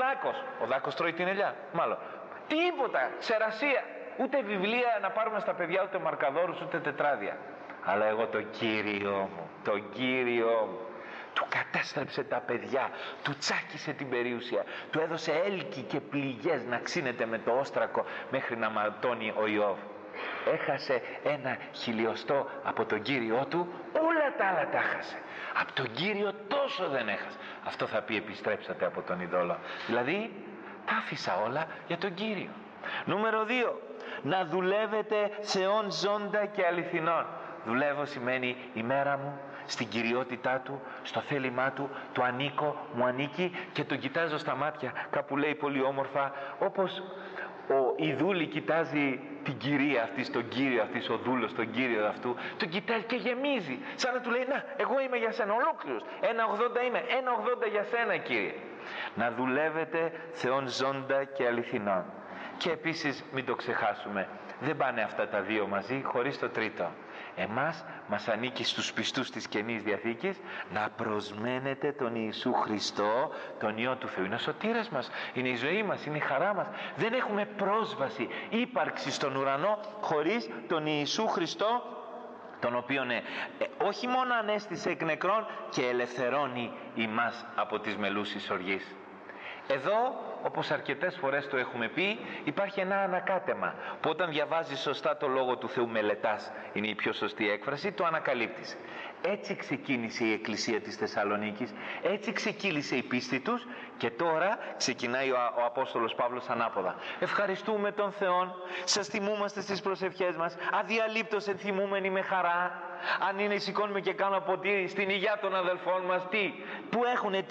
δάκος. Ο δάκος τρώει την ελιά, μάλλον. Τίποτα, ξερασία. Ούτε βιβλία να πάρουμε στα παιδιά, ούτε μαρκαδόρους, ούτε τετράδια. Αλλά εγώ το Κύριο μου, το Κύριο μου, του κατέστρεψε τα παιδιά, του τσάκισε την περιουσία, του έδωσε έλκη και πληγές να ξύνεται με το όστρακο μέχρι να ματώνει ο Ιώβ. Έχασε 1/1000 από τον Κύριό του, όλα τα άλλα τα έχασε. Από τον Κύριο τόσο δεν έχασε. Αυτό θα πει επιστρέψατε από τον ειδόλο. Δηλαδή τα άφησα όλα για τον Κύριο. Νούμερο 2, να δουλεύετε Θεόν ζώντα και αληθινών. Δουλεύω σημαίνει η μέρα μου στην κυριότητά του, στο θέλημά του, του ανήκω, μου ανήκει και τον κοιτάζω στα μάτια. Κάπου λέει πολύ όμορφα, όπως η δούλη κοιτάζει την κυρία αυτή, τον κύριο αυτή, ο δούλος τον κύριο αυτού, τον κοιτάζει και γεμίζει, σαν να του λέει, να, εγώ είμαι για σένα ολόκληρος, 1,80 είμαι, 1,80 για σένα Κύριε. Να δουλεύετε Θεόν ζώντα και αληθινών. Και επίσης μην το ξεχάσουμε, δεν πάνε αυτά τα δύο μαζί χωρίς το τρίτο. Εμάς μας ανήκει στους πιστούς της Καινής Διαθήκης να προσμένετε τον Ιησού Χριστό, τον Υιό του Θεού. Είναι ο σωτήρας μας, είναι η ζωή μας, είναι η χαρά μας. Δεν έχουμε πρόσβαση, ύπαρξη στον ουρανό χωρίς τον Ιησού Χριστό, τον οποίον όχι μόνο ανέστησε εκ νεκρών και ελευθερώνει ημάς από τις μελούσης οργής. Εδώ, όπως αρκετές φορές το έχουμε πει, υπάρχει ένα ανακάτεμα που όταν διαβάζεις σωστά το Λόγο του Θεού, μελετάς, είναι η πιο σωστή έκφραση, το ανακαλύπτεις. Έτσι ξεκίνησε η Εκκλησία της Θεσσαλονίκης, έτσι ξεκίνησε η πίστη τους και τώρα ξεκινάει ο Απόστολος Παύλος ανάποδα. Ευχαριστούμε τον Θεόν, σας θυμούμαστε στις προσευχές μας, αδιαλείπτως ενθυμούμενοι με χαρά. Αν είναι σηκώνουμε και κάνω ποτήρι στην υγειά των αδελφών μας, που έχουνε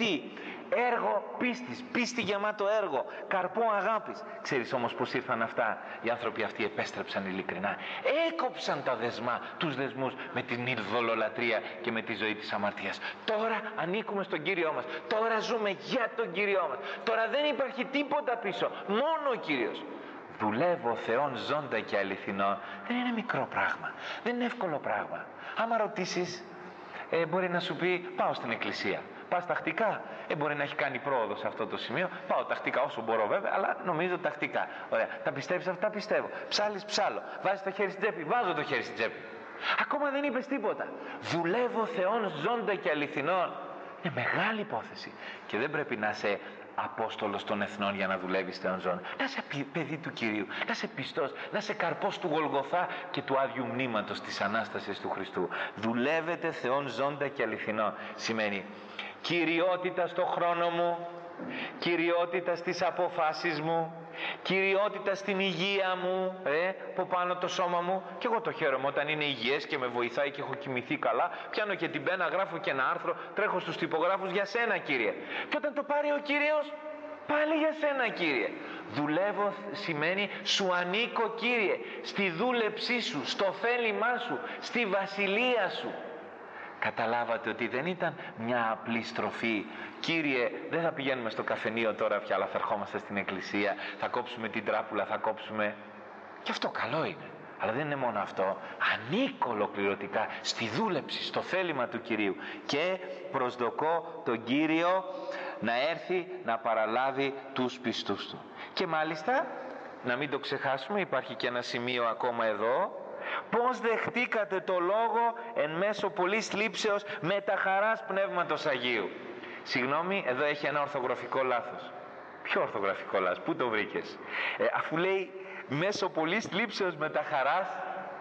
έργο πίστης, πίστη γεμάτο έργο, καρπό αγάπης. Ξέρεις όμως πως ήρθαν αυτά? Οι άνθρωποι αυτοί επέστρεψαν ειλικρινά, έκοψαν τους δεσμούς με την ειδωλολατρία και με τη ζωή της αμαρτίας. Τώρα ανήκουμε στον Κύριό μας, τώρα ζούμε για τον Κύριό μας, τώρα δεν υπάρχει τίποτα πίσω, μόνο ο Κύριος. Δουλεύω Θεόν ζώντα και αληθινό. Δεν είναι μικρό πράγμα, δεν είναι εύκολο πράγμα. Άμα ρωτήσεις, μπορεί να σου πει πάω στην εκκλησία. Πας τακτικά? Μπορεί να έχει κάνει πρόοδο σε αυτό το σημείο. Πάω τακτικά όσο μπορώ βέβαια, αλλά νομίζω τακτικά. Ωραία. Τα πιστεύεις αυτά? Πιστεύω. Ψάλεις? Ψάλω. Βάζεις το χέρι στην τσέπη? Βάζω το χέρι στην τσέπη. Ακόμα δεν είπες τίποτα. Δουλεύω Θεόν ζώντα και αληθινών. Είναι μεγάλη υπόθεση. Και δεν πρέπει να είσαι Απόστολος των Εθνών για να δουλεύεις Θεόν ζώντα. Να είσαι παιδί του Κυρίου, να είσαι πιστός, να είσαι καρπός του Γολγοθά και του Άδειου Μνήματος της Ανάστασης του Χριστού. Δουλεύετε Θεόν ζώντα και αληθινών σημαίνει κυριότητα στο χρόνο μου, κυριότητα στις αποφάσεις μου, κυριότητα στην υγεία μου, από πάνω το σώμα μου. Και εγώ το χαίρομαι όταν είναι υγιές και με βοηθάει και έχω κοιμηθεί καλά. Πιάνω και την πένα, γράφω και ένα άρθρο, τρέχω στους τυπογράφους για σένα Κύριε. Και όταν το πάρει ο Κύριος, πάλι για σένα Κύριε. Δουλεύω σημαίνει σου ανήκω Κύριε, στη δούλεψή σου, στο θέλημά σου, στη βασιλεία σου. Καταλάβατε ότι δεν ήταν μια απλή στροφή. Κύριε, δεν θα πηγαίνουμε στο καφενείο τώρα πια, αλλά θα ερχόμαστε στην εκκλησία, θα κόψουμε την τράπουλα, θα κόψουμε. Και αυτό καλό είναι. Αλλά δεν είναι μόνο αυτό. Ανήκω ολοκληρωτικά στη δούλεψη, στο θέλημα του Κυρίου. Και προσδοκώ τον Κύριο να έρθει να παραλάβει τους πιστούς του. Και μάλιστα, να μην το ξεχάσουμε, υπάρχει και ένα σημείο ακόμα εδώ. Πώς δεχτήκατε το λόγο εν μέσω πολλής θλίψεως με τα χαράς Πνεύματος Αγίου. Συγγνώμη, εδώ έχει ένα ορθογραφικό λάθος. Ποιο ορθογραφικό λάθος? Πού το βρήκες? Αφού λέει μέσω πολλής θλίψεως με τα χαράς,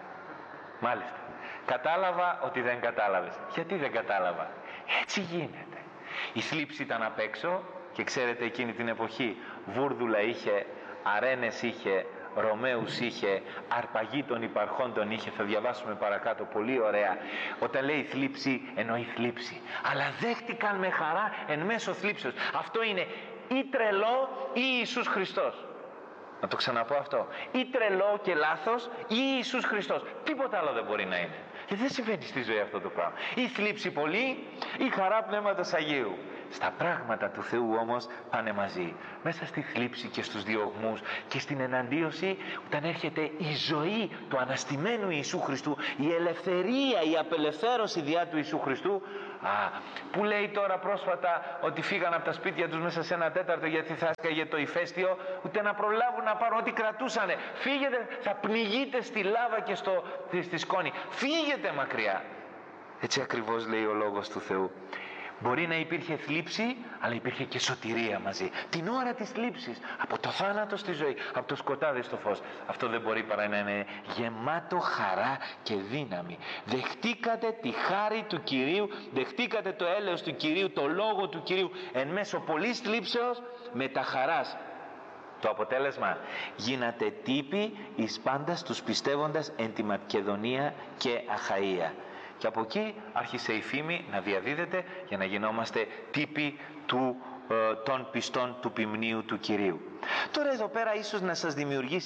μάλιστα, κατάλαβα ότι δεν κατάλαβες. Γιατί δεν κατάλαβα? Έτσι γίνεται. Η θλίψη ήταν απ' έξω και ξέρετε εκείνη την εποχή βούρδουλα είχε, αρένες είχε, Ρωμαίους είχε, αρπαγή των υπαρχόντων είχε. Θα διαβάσουμε παρακάτω, πολύ ωραία. Όταν λέει θλίψη, εννοεί θλίψη, αλλά δέχτηκαν με χαρά εν μέσω θλίψεως. Αυτό είναι ή τρελό ή Ιησούς Χριστός. Να το ξαναπώ αυτό. Ή τρελό και λάθος ή Ιησούς Χριστός. Τίποτα άλλο δεν μπορεί να είναι. Γιατί δεν συμβαίνει στη ζωή αυτό το πράγμα. Ή θλίψη πολύ ή χαρά Πνεύματος Αγίου. Στα πράγματα του Θεού όμως πάνε μαζί. Μέσα στη θλίψη και στους διωγμούς και στην εναντίωση, όταν έρχεται η ζωή του αναστημένου Ιησού Χριστού, η ελευθερία, η απελευθέρωση διά του Ιησού Χριστού, που λέει τώρα πρόσφατα ότι φύγαν από τα σπίτια τους μέσα σε 1/4 γιατί θα έσκαγε το ηφαίστειο, ούτε να προλάβουν να πάρουν ό,τι κρατούσανε. Φύγετε, θα πνιγείτε στη λάβα και στη σκόνη. Φύγετε μακριά. Έτσι ακριβώς λέει ο Λόγος του Θεού. Μπορεί να υπήρχε θλίψη, αλλά υπήρχε και σωτηρία μαζί. Την ώρα της θλίψης, από το θάνατο στη ζωή, από το σκοτάδι στο φως. Αυτό δεν μπορεί παρά να είναι γεμάτο χαρά και δύναμη. Δεχτήκατε τη χάρη του Κυρίου, δεχτήκατε το έλεος του Κυρίου, το Λόγο του Κυρίου, εν μέσω πολλής θλίψεως, με τα χαράς. Το αποτέλεσμα, γίνατε τύποι εις πάντας τους πιστεύοντας εν τη Μακεδονία και Αχαΐα. Και από εκεί άρχισε η φήμη να διαδίδεται για να γινόμαστε τύποι των πιστών του ποιμνίου του Κυρίου. Τώρα εδώ πέρα ίσως να σας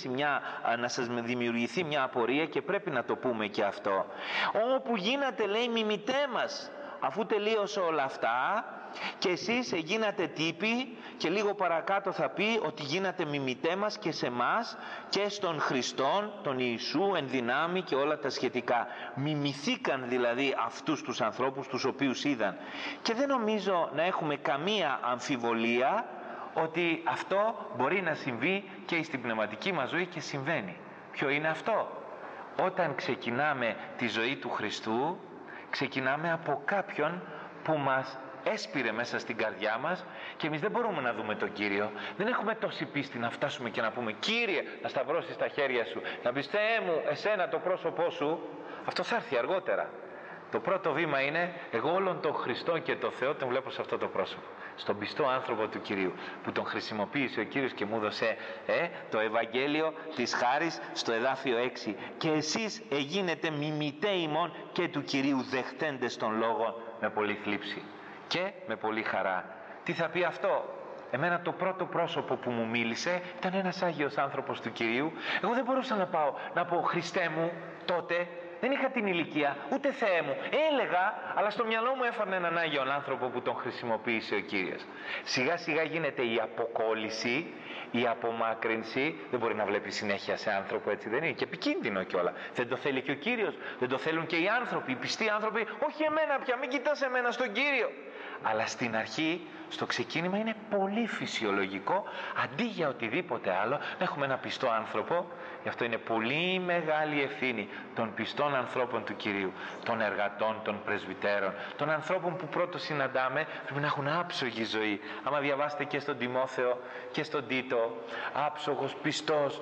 δημιουργηθεί μια απορία και πρέπει να το πούμε και αυτό. Όπου γίνατε, λέει, μιμητέ μας, αφού τελείωσε όλα αυτά και εσείς γίνατε τύποι, και λίγο παρακάτω θα πει ότι γίνατε μιμητέ μας και σε μας και στον Χριστόν, τον Ιησού εν δυνάμει και όλα τα σχετικά. Μιμηθήκαν δηλαδή αυτούς τους ανθρώπους τους οποίους είδαν. Και δεν νομίζω να έχουμε καμία αμφιβολία ότι αυτό μπορεί να συμβεί και στην πνευματική μας ζωή, και συμβαίνει. Ποιο είναι αυτό? Όταν ξεκινάμε τη ζωή του Χριστού, ξεκινάμε από κάποιον που μας έσπηρε μέσα στην καρδιά μας και εμείς δεν μπορούμε να δούμε τον Κύριο. Δεν έχουμε τόση πίστη να φτάσουμε και να πούμε Κύριε, να σταυρώσεις τα χέρια σου, να πεις Θεέ μου, εσένα το πρόσωπό σου. Αυτό θα έρθει αργότερα. Το πρώτο βήμα είναι εγώ όλον τον Χριστό και τον Θεό τον βλέπω σε αυτό το πρόσωπο, στον πιστό άνθρωπο του Κυρίου, που τον χρησιμοποίησε ο Κύριος και μου έδωσε το Ευαγγέλιο της χάρης στο εδάφιο 6. Και εσείς εγίνετε μιμητέ ημών και του Κυρίου, δεχτέντες τον λόγο με πολύ θλίψη και με πολύ χαρά. Τι θα πει αυτό? Εμένα το πρώτο πρόσωπο που μου μίλησε ήταν ένας Άγιος άνθρωπος του Κυρίου. Εγώ δεν μπορούσα να πάω να πω Χριστέ μου τότε. Δεν είχα την ηλικία, ούτε Θεέ μου. Έλεγα, αλλά στο μυαλό μου έφερνε έναν Άγιο άνθρωπο που τον χρησιμοποίησε ο Κύριος. Σιγά σιγά γίνεται η αποκόλληση, η απομάκρυνση. Δεν μπορεί να βλέπει συνέχεια σε άνθρωπο, έτσι δεν είναι? Και επικίνδυνο κιόλα. Δεν το θέλει και ο Κύριος, δεν το θέλουν και οι άνθρωποι, οι πιστοί άνθρωποι. Όχι εμένα πια, μην κοιτάς εμένα, στον Κύριο. Αλλά στην αρχή, στο ξεκίνημα, είναι πολύ φυσιολογικό, αντί για οτιδήποτε άλλο, να έχουμε ένα πιστό άνθρωπο. Γι' αυτό είναι πολύ μεγάλη ευθύνη των πιστών ανθρώπων του Κυρίου, των εργατών, των πρεσβυτέρων, των ανθρώπων που πρώτος συναντάμε. Πρέπει να έχουν άψογη ζωή. Άμα διαβάσετε και στον Τιμόθεο και στον Τίτο, άψογος, πιστός,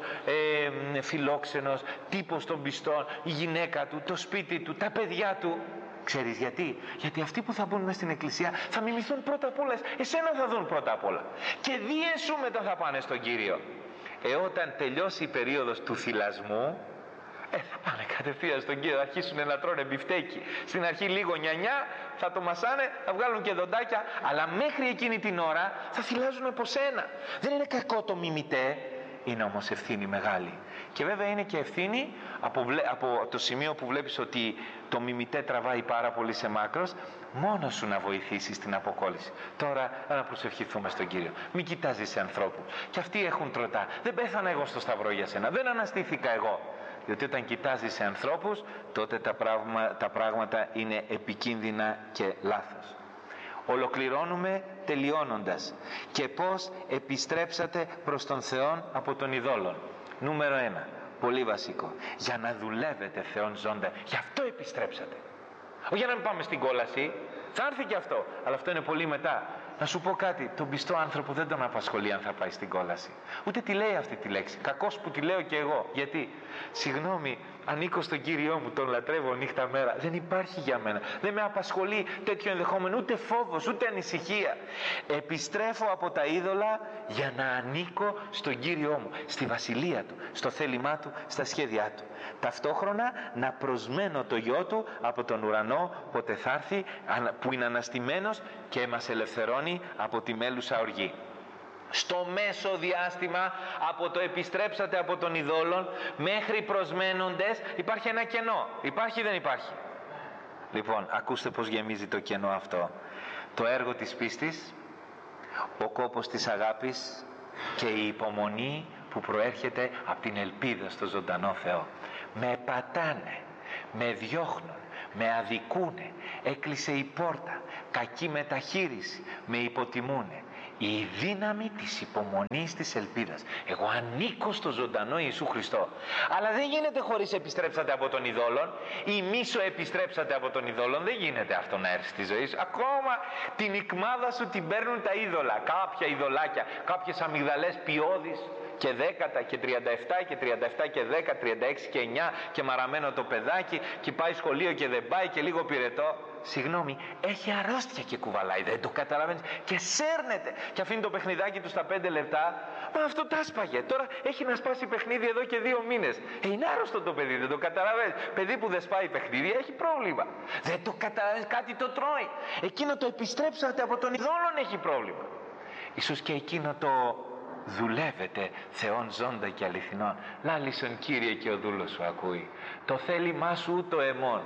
φιλόξενος, τύπος των πιστών, η γυναίκα του, το σπίτι του, τα παιδιά του. Ξέρεις γιατί? Γιατί αυτοί που θα μπουν μέσα στην εκκλησία θα μιμηθούν πρώτα απ' όλα. Εσένα θα δουν πρώτα απ' όλα. Και διέσου μετά θα πάνε στον Κύριο. Όταν τελειώσει η περίοδος του θυλασμού, θα πάνε κατευθείαν στον Κύριο, θα αρχίσουν να τρώνε μπιφτέκι. Στην αρχή λίγο νιανιά, θα το μασάνε, θα βγάλουν και δοντάκια, αλλά μέχρι εκείνη την ώρα θα θυλάζουν από σένα. Δεν είναι κακό το μιμητέ, είναι όμως ευθύνη μεγάλη. Και βέβαια είναι και ευθύνη από το σημείο που βλέπεις ότι το μιμητέ τραβάει πάρα πολύ σε μάκρος, μόνος σου να βοηθήσεις την αποκόλληση. Τώρα να προσευχηθούμε στον Κύριο. Μην κοιτάζεις σε ανθρώπους. Και αυτοί έχουν τροτά. Δεν πέθανα εγώ στο σταυρό για σένα. Δεν αναστήθηκα εγώ. Διότι όταν κοιτάζεις σε ανθρώπους, τότε τα πράγματα είναι επικίνδυνα και λάθος. Ολοκληρώνουμε τελειώνοντας. Και πώς επιστρέψατε προς τον Θεό από τον ειδόλων? Νούμερο 1, πολύ βασικό. Για να δουλεύετε Θεόν ζώντα. Γι' αυτό επιστρέψατε. Όχι για να μην πάμε στην κόλαση. Θα έρθει και αυτό. Αλλά αυτό είναι πολύ μετά. Να σου πω κάτι. Τον πιστό άνθρωπο δεν τον απασχολεί αν θα πάει στην κόλαση. Ούτε τη λέει αυτή τη λέξη. Κακός που τη λέω και εγώ. Γιατί? Συγγνώμη, ανήκω στον Κύριό μου, τον λατρεύω νύχτα μέρα. Δεν υπάρχει για μένα. Δεν με απασχολεί τέτοιο ενδεχόμενο, ούτε φόβος, ούτε ανησυχία. Επιστρέφω από τα είδωλα για να ανήκω στον Κύριό μου, στη βασιλεία του, στο θέλημά του, στα σχέδιά του. Ταυτόχρονα να προσμένω το Γιο του από τον ουρανό, πότε θα έρθει, που είναι αναστημένος και μας ελευθερώνει από τη μέλουσα οργή. Στο μέσο διάστημα από το επιστρέψατε από τον ειδόλων μέχρι προσμένοντες υπάρχει ένα κενό. Υπάρχει ή δεν υπάρχει? Λοιπόν, ακούστε πως γεμίζει το κενό αυτό. Το έργο της πίστης, ο κόπος της αγάπης και η υπομονή που προέρχεται από την ελπίδα στο ζωντανό Θεό. Με πατάνε, με διώχνουν, με αδικούνε, έκλεισε η πόρτα, κακή μεταχείριση, με υποτιμούνε. Η δύναμη της υπομονής, της ελπίδας. Εγώ ανήκω στο ζωντανό Ιησού Χριστό. Αλλά δεν γίνεται χωρίς επιστρέψατε από τον ειδόλων ή μίσο επιστρέψατε από τον ειδόλων. Δεν γίνεται αυτό να έρθει στη ζωή σου. Ακόμα την ικμάδα σου την παίρνουν τα είδωλα. Κάποια ειδωλάκια, κάποιες αμυγδαλές ποιώδεις και 10 και 37 και 37 και 10, 36 και 9 και μαραμένο το παιδάκι και πάει σχολείο και δεν πάει και λίγο πυρετό. Συγγνώμη, έχει αρρώστια και κουβαλάει, δεν το καταλαβαίνεις, και σέρνεται και αφήνει το παιχνιδάκι του στα 5 λεπτά. Μα αυτό τα σπάγε. Τώρα έχει να σπάσει παιχνίδι εδώ και 2 μήνες. Είναι άρρωστο το παιδί, δεν το καταλαβαίνεις. Παιδί που δεν σπάει παιχνίδι έχει πρόβλημα. Δεν το καταλαβαίνεις, κάτι το τρώει. Εκείνο το επιστρέψατε από τον ειδόλων έχει πρόβλημα. Ίσως και εκείνο το δουλεύετε Θεόν ζώντα και αληθινόν. Λάλησον Κύριε και ο δούλος σου ακούει. Το θέλημά σου το εμών.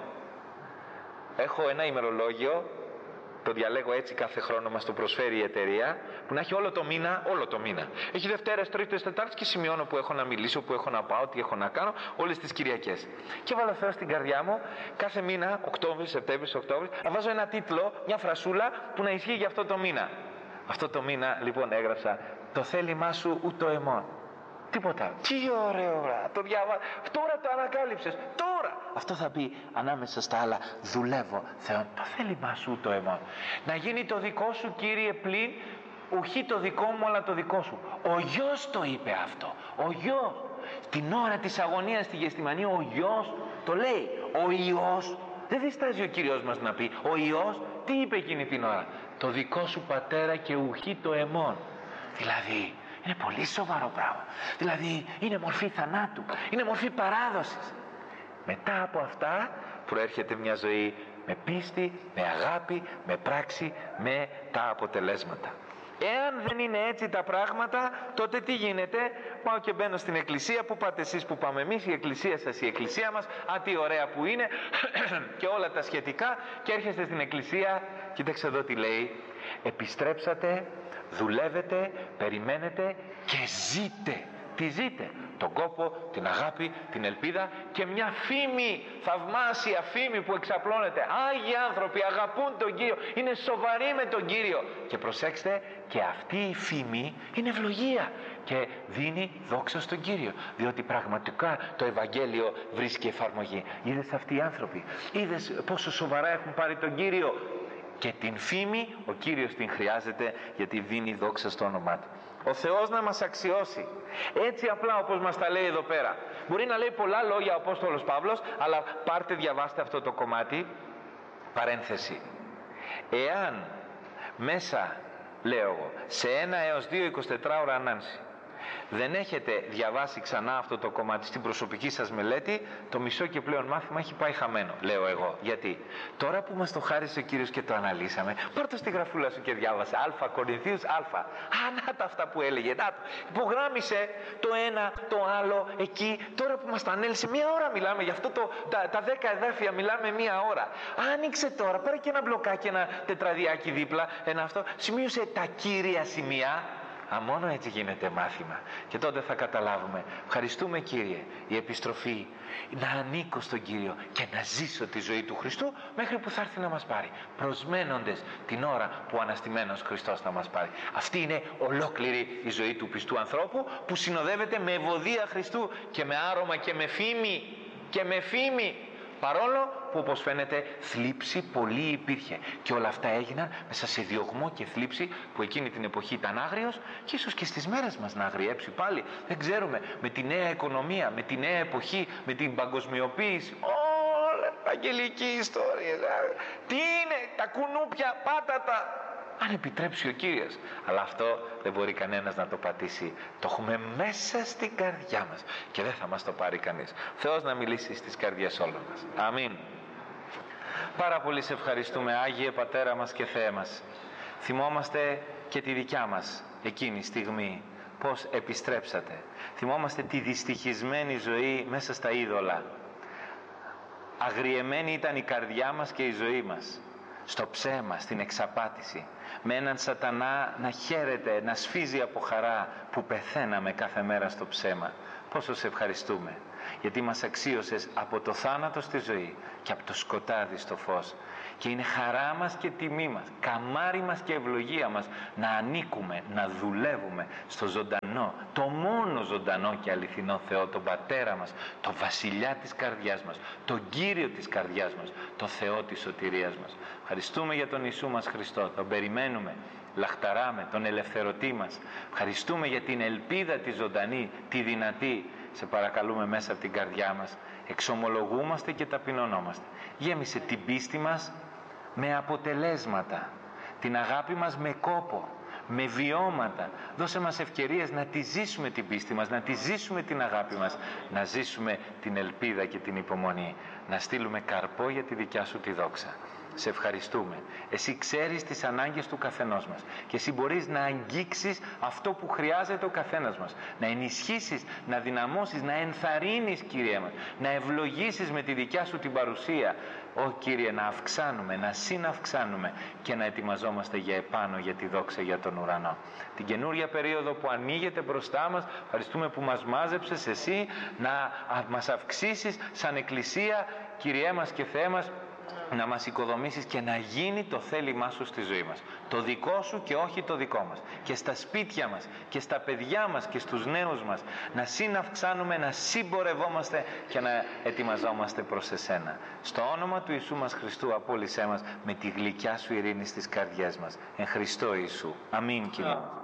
Έχω ένα ημερολόγιο, το διαλέγω έτσι κάθε χρόνο, μας το προσφέρει η εταιρεία, που να έχει όλο το μήνα. Έχει Δευτέρες, Τρίτες, Τετάρτες και σημειώνω που έχω να μιλήσω, που έχω να πάω, τι έχω να κάνω, όλες τις Κυριακές. Και βάλω Θεό στην καρδιά μου, κάθε μήνα, Οκτώβρη, Σεπτέμβρη, Οκτώβρη, να βάζω ένα τίτλο, μια φρασούλα που να ισχύει για αυτό το μήνα. Αυτό το μήνα λοιπόν έγραψα «Το θέλημά σου ούτω εμών». Τίποτα. Τι ωραίο, το διάβασα. Τώρα το ανακάλυψες. Τώρα. Αυτό θα πει ανάμεσα στα άλλα. Δουλεύω, Θεό. Το θέλημά σου το εμών. Να γίνει το δικό σου, Κύριε, πλην ουχή το δικό μου, αλλά το δικό σου. Ο γιος το είπε αυτό. Ο γιος. Την ώρα της αγωνίας στη Γεστημανή ο γιος το λέει. Ο Υιός. Δεν διστάζει ο Κύριος μας να πει. Ο Υιός τι είπε εκείνη την ώρα. Το δικό σου πατέρα και ουχή το εμών. Δηλαδή είναι πολύ σοβαρό πράγμα. Δηλαδή είναι μορφή θανάτου, είναι μορφή παράδοσης. Μετά από αυτά προέρχεται μια ζωή με πίστη, με αγάπη, με πράξη, με τα αποτελέσματα. Εάν δεν είναι έτσι τα πράγματα, τότε τι γίνεται? Πάω και μπαίνω στην εκκλησία. Που πάτε εσείς, που πάμε εμείς? Η εκκλησία σας, η εκκλησία μας. Α, τι ωραία που είναι και όλα τα σχετικά. Και έρχεστε στην εκκλησία, κοίταξε εδώ τι λέει. Επιστρέψατε, δουλεύετε, περιμένετε και ζείτε. Τι ζείτε? Τον κόπο, την αγάπη, την ελπίδα και μια φήμη, θαυμάσια φήμη που εξαπλώνεται. Άγιοι άνθρωποι αγαπούν τον Κύριο, είναι σοβαροί με τον Κύριο. Και προσέξτε, και αυτή η φήμη είναι ευλογία και δίνει δόξα στον Κύριο, διότι πραγματικά το Ευαγγέλιο βρίσκει εφαρμογή. Είδες αυτοί οι άνθρωποι, είδες πόσο σοβαρά έχουν πάρει τον Κύριο? Και την φήμη ο Κύριος την χρειάζεται, γιατί δίνει δόξα στο όνομά Του. Ο Θεός να μας αξιώσει. Έτσι απλά όπως μας τα λέει εδώ πέρα. Μπορεί να λέει πολλά λόγια ο Απόστολος Παύλος, αλλά πάρτε, διαβάστε αυτό το κομμάτι. Παρένθεση. Εάν μέσα, λέω εγώ, σε 1 έως 2 24 ώρα ανάνση δεν έχετε διαβάσει ξανά αυτό το κομμάτι στην προσωπική σας μελέτη, το μισό και πλέον μάθημα έχει πάει χαμένο, λέω εγώ. Γιατί τώρα που μας το χάρισε ο Κύριος και το αναλύσαμε, πάρ' το στη γραφούλα σου και διάβασε Α Κορινθίους Α. Να τα αυτά που έλεγε, να το υπογράμμισε το ένα, το άλλο εκεί. Τώρα που μας το ανέλησε, 1 ώρα μιλάμε γι' αυτό, τα 10 εδάφια μιλάμε 1 ώρα. Άνοιξε τώρα, πάρε και ένα μπλοκάκι, ένα τετραδιάκι δίπλα, ένα αυτό, σημείωσε τα κύρια σημεία. Μόνο έτσι γίνεται μάθημα. Και τότε θα καταλάβουμε. Ευχαριστούμε, Κύριε, η επιστροφή, να ανήκω στον Κύριο και να ζήσω τη ζωή του Χριστού μέχρι που θα έρθει να μας πάρει, προσμένοντες την ώρα που ο αναστημένος Χριστός θα μας πάρει. Αυτή είναι ολόκληρη η ζωή του πιστού ανθρώπου, που συνοδεύεται με ευωδία Χριστού και με άρωμα και με φήμη. Και με φήμη. Παρόλο που, όπως φαίνεται, θλίψη πολύ υπήρχε. Και όλα αυτά έγιναν μέσα σε διωγμό και θλίψη που εκείνη την εποχή ήταν άγριος, και ίσως και στις μέρες μας να αγριέψει πάλι. Δεν ξέρουμε, με τη νέα οικονομία, με τη νέα εποχή, με την παγκοσμιοποίηση. Όλα αγγελική ιστορία. Τι είναι τα κουνούπια, πάτατα. Αν επιτρέψει ο Κύριος. Αλλά αυτό δεν μπορεί κανένας να το πατήσει. Το έχουμε μέσα στην καρδιά μας και δεν θα μας το πάρει κανείς. Θεός να μιλήσει στις καρδιές όλων μας. Αμήν. Πάρα πολύ σε ευχαριστούμε, Άγιε Πατέρα μας και Θεέ μας. Θυμόμαστε και τη δικιά μας εκείνη στιγμή, πώς επιστρέψατε. Θυμόμαστε τη δυστυχισμένη ζωή μέσα στα είδωλα. Αγριεμένη ήταν η καρδιά μας και η ζωή μας. στο ψέμα, στην εξαπάτηση, με έναν σατανά να χαίρεται, να σφίζει από χαρά που πεθαίναμε κάθε μέρα στο ψέμα. Πόσο σε ευχαριστούμε, γιατί μας αξίωσες από το θάνατο στη ζωή και από το σκοτάδι στο φως. Και είναι χαρά μας και τιμή μας, καμάρι μας και ευλογία μας να ανήκουμε, να δουλεύουμε στο ζωντανό, το μόνο ζωντανό και αληθινό Θεό, τον Πατέρα μας, τον Βασιλιά της καρδιάς μας, τον Κύριο της καρδιάς μας, τον Θεό της σωτηρίας μας. Ευχαριστούμε για τον Ιησού μας Χριστό, τον περιμένουμε, λαχταράμε, τον ελευθερωτή μας. Ευχαριστούμε για την ελπίδα τη ζωντανή, τη δυνατή. Σε παρακαλούμε μέσα από την καρδιά μας, εξομολογούμαστε και ταπεινωνόμαστε. Γέμισε την πίστη μας με αποτελέσματα, την αγάπη μας με κόπο, με βιώματα. Δώσε μας ευκαιρίες να τη ζήσουμε την πίστη μας, να τη ζήσουμε την αγάπη μας, να ζήσουμε την ελπίδα και την υπομονή, να στείλουμε καρπό για τη δικιά σου τη δόξα. Σε ευχαριστούμε. Εσύ ξέρεις τις ανάγκες του καθενός μας και εσύ μπορείς να αγγίξεις αυτό που χρειάζεται ο καθένας μας, να ενισχύσεις, να δυναμώσεις, να ενθαρρύνεις, Κύριε μας, να ευλογήσεις με τη δικιά σου την παρουσία. Ω Κύριε, να αυξάνουμε, να συναυξάνουμε και να ετοιμαζόμαστε για επάνω, για τη δόξα, για τον ουρανό. Την καινούρια περίοδο που ανοίγεται μπροστά μας, ευχαριστούμε που μας μάζεψες εσύ να μας αυξήσεις σαν Εκκλησία, Κυριέ μας και Θεέ μας, να μας οικοδομήσεις και να γίνει το θέλημά σου στη ζωή μας. Το δικό σου και όχι το δικό μας. Και στα σπίτια μας και στα παιδιά μας και στους νέους μας να συναυξάνουμε, να συμπορευόμαστε και να ετοιμαζόμαστε προς εσένα. Στο όνομα του Ιησού μας Χριστού απόλυσέ μας με τη γλυκιά σου ειρήνη στις καρδιές μας. Εν Χριστώ Ιησού. Αμήν, Κύριε.